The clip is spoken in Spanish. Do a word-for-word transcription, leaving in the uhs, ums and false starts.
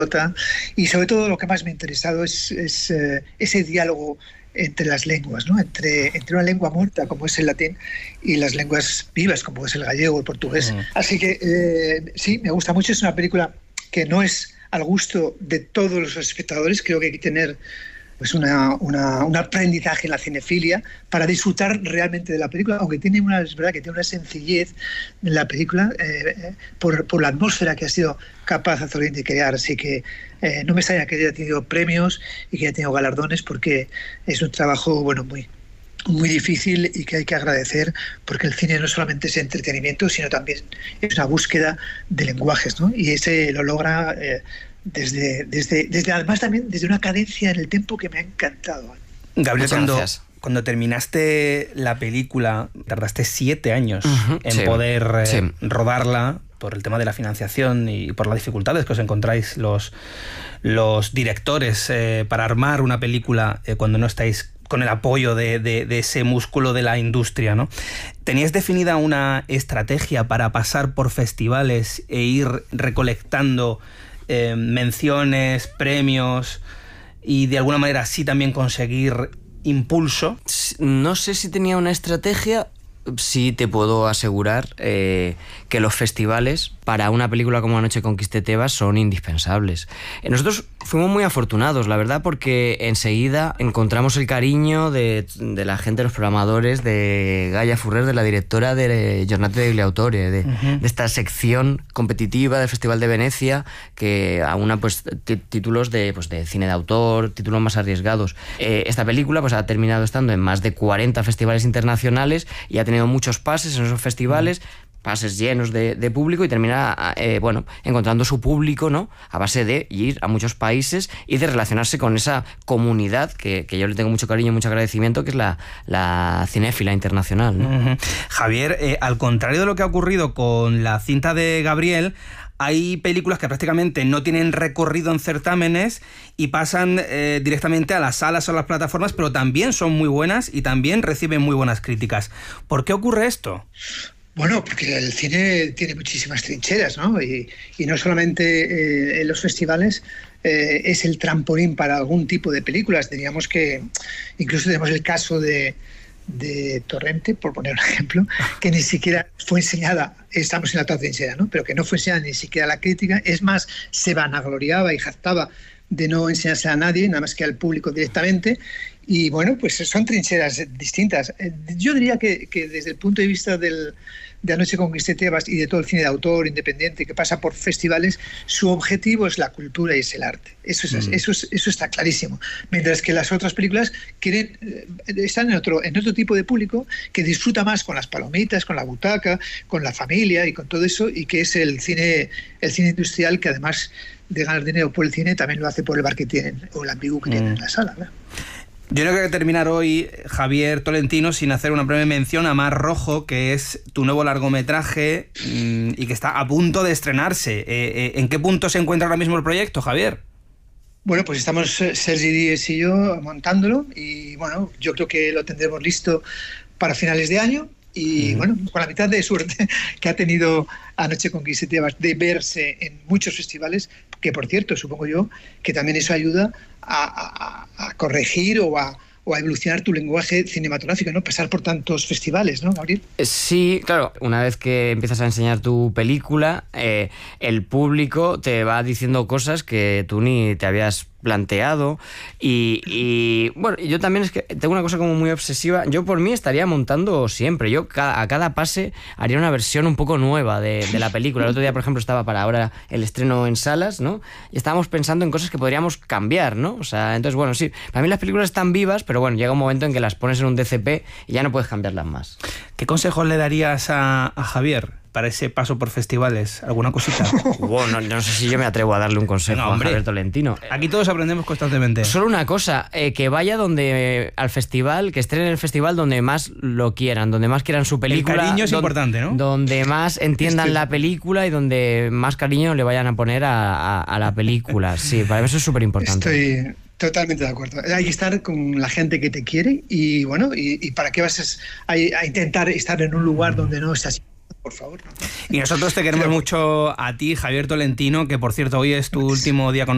y sobre todo lo que más me ha interesado es, es eh, ese diálogo entre las lenguas, ¿no? entre, entre una lengua muerta como es el latín y las lenguas vivas como es el gallego o el portugués. Mm. Así que eh, sí, me gusta mucho. Es una película que no es al gusto de todos los espectadores. Creo que hay que tener pues una, una, un aprendizaje en la cinefilia para disfrutar realmente de la película, aunque tiene una, es verdad que tiene una sencillez en la película eh, por, por la atmósfera que ha sido capaz Azorín de crear. Así que eh, no me extraña que haya tenido premios y que haya tenido galardones, porque es un trabajo bueno muy muy difícil y que hay que agradecer, porque el cine no solamente es entretenimiento, sino también es una búsqueda de lenguajes, ¿no? Y ese lo logra eh, desde, desde, desde además también desde una cadencia en el tempo que me ha encantado. Gabriel, cuando, cuando terminaste la película, tardaste siete años uh-huh, en sí, poder eh, sí. rodarla por el tema de la financiación y por las dificultades que os encontráis los, los directores eh, para armar una película eh, cuando no estáis con el apoyo de, de, de ese músculo de la industria, ¿no? ¿Tenías definida una estrategia para pasar por festivales e ir recolectando eh, menciones, premios y de alguna manera así también conseguir impulso? No sé si tenía una estrategia. Sí te puedo asegurar eh, que los festivales para una película como Anoche conquisté Tebas son indispensables. Nosotros fuimos muy afortunados, la verdad, porque enseguida encontramos el cariño de, de la gente, de los programadores, de Gaia Furrer, de la directora de Giornate degli Autori, de, uh-huh. de esta sección competitiva del Festival de Venecia, que aúna pues, t- títulos de, pues, de cine de autor, títulos más arriesgados. Eh, esta película pues, ha terminado estando en más de cuarenta festivales internacionales y ha tenido muchos pases en esos festivales, uh-huh. pases llenos de, de público, y termina eh, bueno, encontrando su público, ¿no? A base de ir a muchos países y de relacionarse con esa comunidad que, que yo le tengo mucho cariño y mucho agradecimiento, que es la, la cinéfila internacional, ¿no? Uh-huh. Javier, eh, al contrario de lo que ha ocurrido con la cinta de Gabriel, hay películas que prácticamente no tienen recorrido en certámenes y pasan eh, directamente a las salas o a las plataformas, pero también son muy buenas y también reciben muy buenas críticas. ¿Por qué ocurre esto? Bueno, porque el cine tiene muchísimas trincheras, ¿no? Y, y no solamente eh, en los festivales eh, es el trampolín para algún tipo de películas. Diríamos que incluso tenemos el caso de... de Torrente, por poner un ejemplo, que ni siquiera fue enseñada, estamos en la otra trinchera, ¿no? Pero que no fue enseñada ni siquiera a la crítica. Es más, se vanagloriaba y jactaba de no enseñarse a nadie, nada más que al público directamente. Y bueno, pues son trincheras distintas. Yo diría que, que desde el punto de vista del, de Anoche conquisté Tebas y de todo el cine de autor independiente que pasa por festivales, su objetivo es la cultura y es el arte. Eso, es, mm. eso, es, eso está clarísimo. Mientras que las otras películas quieren, están en otro, en otro tipo de público que disfruta más con las palomitas, con la butaca, con la familia y con todo eso, y que es el cine, el cine industrial, que además de ganar dinero por el cine, también lo hace por el bar que tienen o el ambigu que mm. tienen en la sala, ¿verdad? Yo no quiero terminar hoy, Javier Tolentino, sin hacer una breve mención a Mar Rojo, que es tu nuevo largometraje mmm, y que está a punto de estrenarse. Eh, eh, ¿En qué punto se encuentra ahora mismo el proyecto, Javier? Bueno, pues estamos Sergi Díez y yo montándolo, y bueno, yo creo que lo tendremos listo para finales de año. Y bueno, con la mitad de suerte que ha tenido Anoche conquisté Tebas de verse en muchos festivales, que por cierto, supongo yo que también eso ayuda a, a, a corregir o a, o a evolucionar tu lenguaje cinematográfico, ¿no? Pasar por tantos festivales, ¿no, Gabriel? Sí, claro. Una vez que empiezas a enseñar tu película, eh, el público te va diciendo cosas que tú ni te habías planteado y, y bueno, yo también es que tengo una cosa como muy obsesiva. Yo por mí estaría montando siempre. Yo ca- a cada pase haría una versión un poco nueva de, de la película. El otro día, por ejemplo, estaba para ahora el estreno en salas, ¿no? Y estábamos pensando en cosas que podríamos cambiar, ¿no? O sea, entonces, bueno, sí, para mí las películas están vivas, pero bueno, llega un momento en que las pones en un D C P y ya no puedes cambiarlas más. ¿Qué consejos le darías a, a Javier para ese paso por festivales? ¿Alguna cosita? Bueno, no, no sé si yo me atrevo a darle un consejo no, a Javier Tolentino. Aquí todos aprendemos constantemente. Solo una cosa, eh, que vaya donde al festival, que estrene en el festival donde más lo quieran, donde más quieran su película. El cariño es don, importante, ¿no? Donde más entiendan Estoy... la película y donde más cariño le vayan a poner a, a, a la película. Sí, para mí eso es súper importante. Estoy totalmente de acuerdo. Hay que estar con la gente que te quiere y bueno, y, y para qué vas a, a intentar estar en un lugar donde no estás. Por favor. Y nosotros te queremos Creo... mucho a ti, Javier Tolentino, que por cierto hoy es tu Gracias. último día con